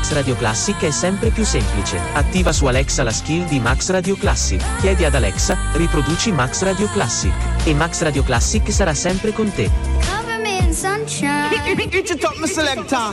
Max Radio Classic è sempre più semplice. Attiva su Alexa la skill di Max Radio Classic. Chiedi ad Alexa, riproduci Max Radio Classic. E Max Radio Classic sarà sempre con te. Cover me in sunshine. It's your top, my selector.